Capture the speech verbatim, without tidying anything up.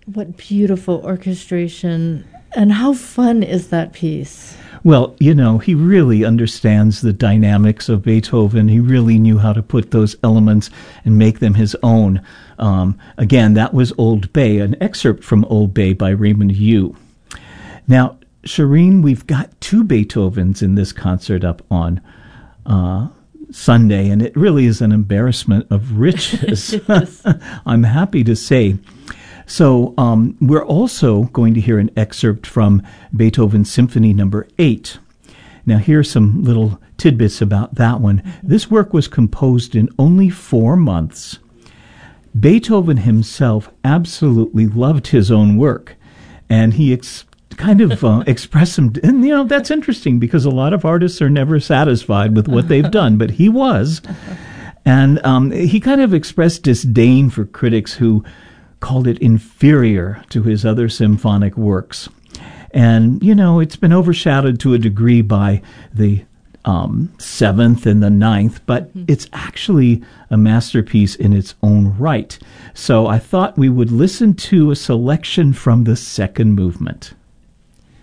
What beautiful orchestration. And how fun is that piece? Well, you know, he really understands the dynamics of Beethoven. He really knew how to put those elements and make them his own. Um, again, that was Old Bay, an excerpt from Old Bay by Raymond Yu. Now, Shireen, we've got two Beethovens in this concert up on uh, Sunday, and it really is an embarrassment of riches, I'm happy to say. So um, we're also going to hear an excerpt from Beethoven Symphony Number eight. Now, here's some little tidbits about that one. This work was composed in only four months. Beethoven himself absolutely loved his own work, and he ex- kind of uh, expressed some, and you know, that's interesting because a lot of artists are never satisfied with what they've done, but he was. And um, he kind of expressed disdain for critics who called it inferior to his other symphonic works. And, you know, it's been overshadowed to a degree by the um, seventh and the ninth, but mm-hmm. it's actually a masterpiece in its own right. So I thought we would listen to a selection from the second movement.